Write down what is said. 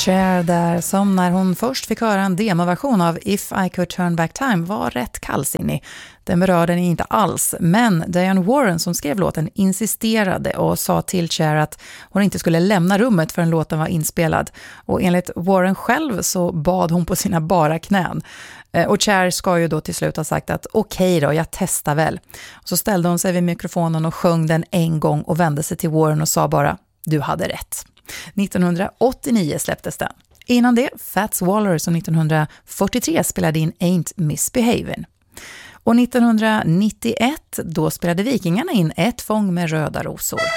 Cher där, som när hon först fick höra en demoversion av If I Could Turn Back Time var rätt kallsinnig. Den berörde den inte alls, men Diane Warren som skrev låten insisterade och sa till Cher att hon inte skulle lämna rummet förrän låten var inspelad. Och enligt Warren själv så bad hon på sina bara knän. Och Cher ska ju då till slut ha sagt att okej då, jag testar väl. Och så ställde hon sig vid mikrofonen och sjöng den en gång och vände sig till Warren och sa bara, du hade rätt. 1989 släpptes den. Innan det, Fats Waller som 1943 spelade in Ain't Misbehavin'. Och 1991 då spelade Vikingarna in Ett fång med röda rosor.